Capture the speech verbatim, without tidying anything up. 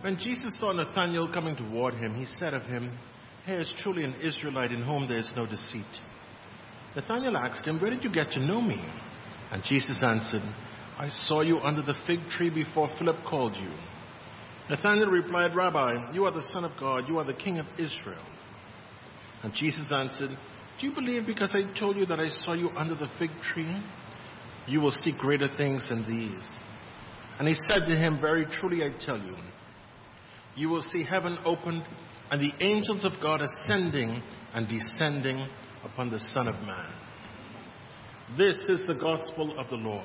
When Jesus saw Nathanael coming toward him, he said of him, "Here is truly an Israelite in whom there is no deceit." Nathanael asked him, "Where did you get to know me?" And Jesus answered, "I saw you under the fig tree before Philip called you." Nathanael replied, "Rabbi, you are the Son of God, you are the King of Israel." And Jesus answered, "Do you believe because I told you that I saw you under the fig tree? You will see greater things than these." And he said to him, "Very truly I tell you, you will see heaven opened and the angels of God ascending and descending upon the Son of Man." This is the gospel of the Lord.